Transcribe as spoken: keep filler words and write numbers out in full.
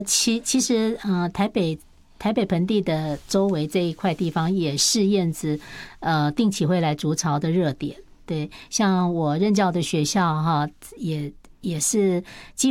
其其实呃，台北台北盆地的周围这一块地方也是燕子呃定期会来筑巢的热点。对，像我任教的学校哈，也也是几